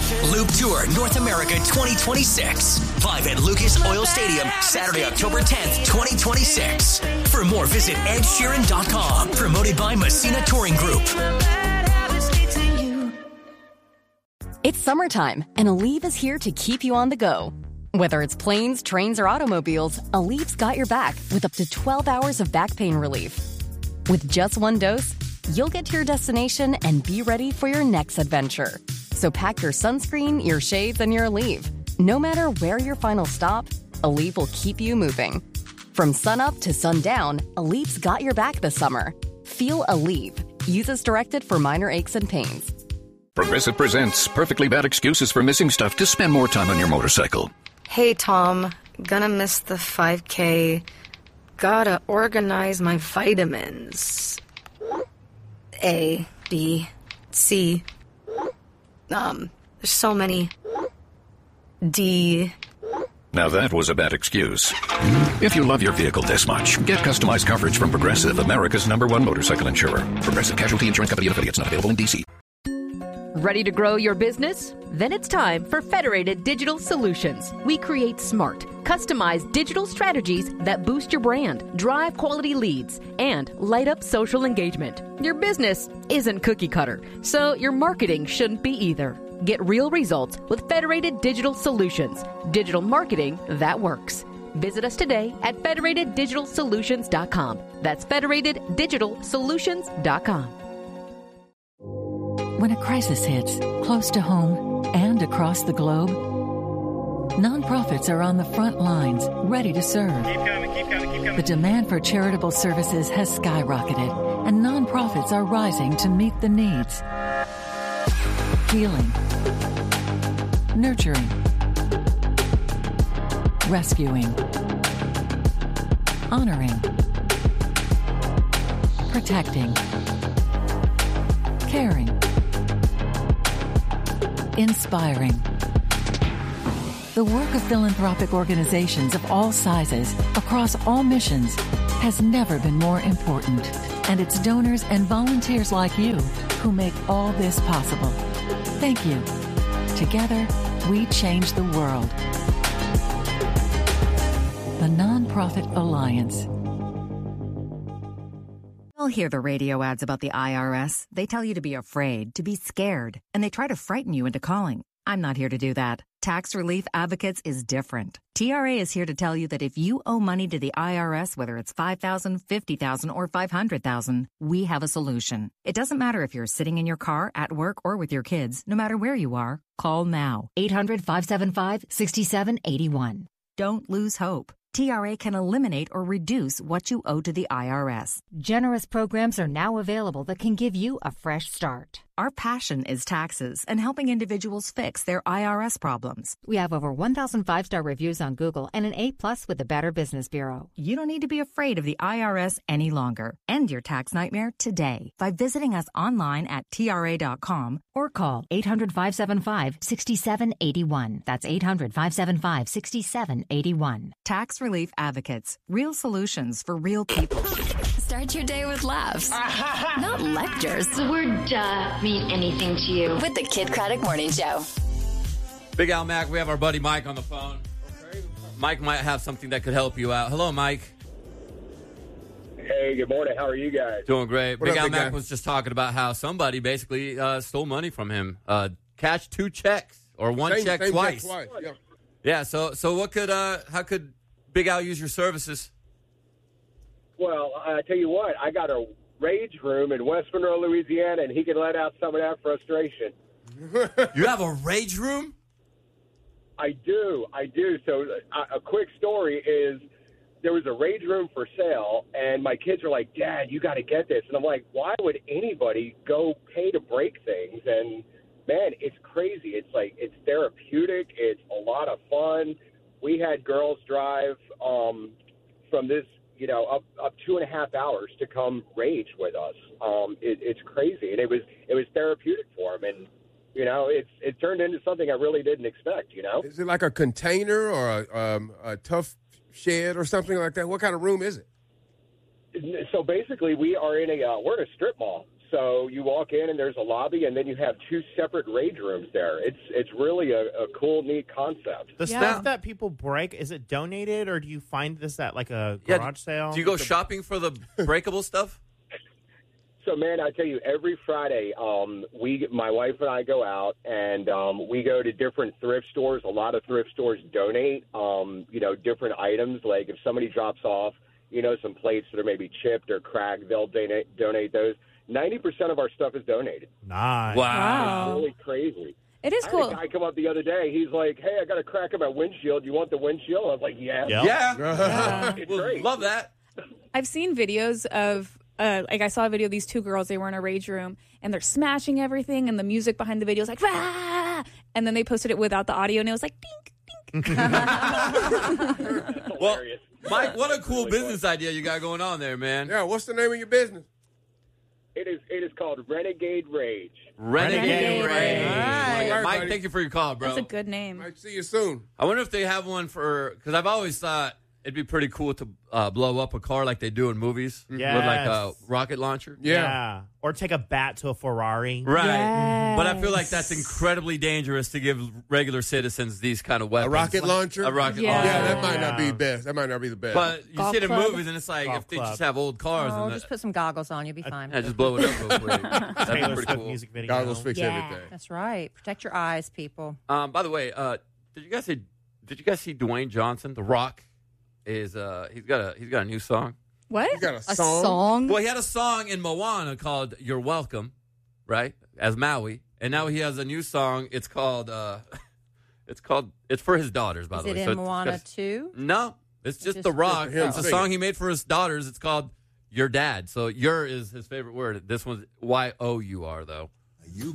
Loop Tour North America 2026. Live at Lucas Oil Stadium, Saturday, October 10th, 2026. For more, visit EdSheeran.com. Promoted by Messina Touring Group. It's summertime, and Aleve is here to keep you on the go. Whether it's planes, trains, or automobiles, Aleve's got your back with up to 12 hours of back pain relief. With just one dose, you'll get to your destination and be ready for your next adventure. So pack your sunscreen, your shades, and your Aleve. No matter where your final stop, Aleve will keep you moving. From sunup to sundown, Aleve's got your back this summer. Feel Aleve. Use as directed for minor aches and pains. Progressive presents Perfectly Bad Excuses for Missing Stuff to Spend More Time on Your Motorcycle. Hey, Tom. Gonna miss the 5K. Gotta organize my vitamins. A, B, C. There's so many. D. Now that was a bad excuse. If you love your vehicle this much, get customized coverage from Progressive, America's #1 motorcycle insurer. Progressive Casualty Insurance Company and affiliates, not available in D.C. Ready to grow your business? Then it's time for Federated Digital Solutions. We create smart, customized digital strategies that boost your brand, drive quality leads, and light up social engagement. Your business isn't cookie cutter, so your marketing shouldn't be either. Get real results with Federated Digital Solutions. Digital marketing that works. Visit us today at federateddigitalsolutions.com. That's federateddigitalsolutions.com. When a crisis hits, close to home and across the globe, nonprofits are on the front lines, ready to serve. Keep coming. The demand for charitable services has skyrocketed, and nonprofits are rising to meet the needs. Healing, nurturing, rescuing, honoring, protecting, caring, inspiring. The work of philanthropic organizations of all sizes, across all missions, has never been more important. And it's donors and volunteers like you who make all this possible. Thank you. Together, we change the world. The Nonprofit Alliance. You'll hear the radio ads about the IRS. They tell you to be afraid, to be scared, and they try to frighten you into calling. I'm not here to do that. Tax Relief Advocates is different. TRA is here to tell you that if you owe money to the IRS, whether it's $5,000, $50,000, or $500,000, we have a solution. It doesn't matter if you're sitting in your car, at work, or with your kids. No matter where you are, call now. 800-575-6781. Don't lose hope. TRA can eliminate or reduce what you owe to the IRS. Generous programs are now available that can give you a fresh start. Our passion is taxes and helping individuals fix their IRS problems. We have over 1,000 5-star reviews on Google and an A+ with the Better Business Bureau. You don't need to be afraid of the IRS any longer. End your tax nightmare today by visiting us online at TRA.com or call 800-575-6781. That's 800-575-6781. Tax Relief Advocates. Real solutions for real people. Start your day with laughs, not lectures. The word duh mean anything to you. With the Kid Craddock Morning Show. Big Al Mac, we have our buddy Mike on the phone. Mike might have something that could help you out. Hello, Mike. Hey, good morning. How are you guys? Doing great. Big Al Mac was just talking about how somebody basically stole money from him. Cashed 2 checks or one check twice. Yeah. So what could how could Big Al use your services? Well, I tell you what, I got a rage room in West Monroe, Louisiana, and he can let out some of that frustration. You have a rage room? I do. So a quick story is there was a rage room for sale, and my kids are like, Dad, you got to get this. And I'm like, why would anybody go pay to break things? And, man, it's crazy. It's like it's therapeutic. It's a lot of fun. We had girls drive from this, up 2.5 hours to come rage with us. It's crazy, and it was therapeutic for them, and it turned into something I really didn't expect. Is it like a container or a tough shed or something like that? What kind of room is it? So basically, we're in a strip mall. So you walk in and there's a lobby, and then you have 2 separate rage rooms there. It's really a cool, neat concept. The stuff that people break, is it donated, or do you find this at like a garage sale? Do you go shopping for the breakable stuff? So, man, I tell you, every Friday, my wife and I go out, and we go to different thrift stores. A lot of thrift stores donate, different items. Like if somebody drops off, some plates that are maybe chipped or cracked, they'll donate those. 90% of our stuff is donated. Nice. Wow. It's really crazy. It is cool. I had a guy come up the other day. He's like, hey, I got a crack in my windshield. You want the windshield? I was like, yeah. Yeah. It's great. Love that. I've seen videos of, I saw a video of these 2 girls. They were in a rage room, and they're smashing everything, and the music behind the video is like, Rah! And then they posted it without the audio, and it was like, dink, dink. Well, Mike, what a cool business idea you got going on there, man. Yeah, what's the name of your business? It is called Renegade Rage. Renegade Rage. Right. Mike, thank you for your call, bro. That's a good name. Might see you soon. I wonder if they have one because I've always thought it'd be pretty cool to blow up a car like they do in movies with like a rocket launcher. Yeah. Or take a bat to a Ferrari. Right. Yes. But I feel like that's incredibly dangerous to give regular citizens these kind of weapons. A rocket launcher? A rocket Yeah. launcher. Yeah, that might not be best. That might not be the best. But you Golf see it in club. movies, and it's like Golf if they club. just have old cars. Oh, and just put some goggles on. You'll be fine. just blow it up real quick. That'd be Taylor pretty Swift cool. music video. Goggles fix everything. That's right. Protect your eyes, people. By the way, did you guys see Dwayne Johnson, The Rock? He's got a new song. What? You got a A song? song? Well, he had a song in Moana called "You're Welcome," right? As Maui, and now he has a new song. It's called it's for his daughters, by Is the it way. in Moana 2? No, it's just Just The Rock. for him It's a singing. song he made for his daughters. It's called "Your Dad." So "your" is his favorite word. This one's Y-O-U-R though.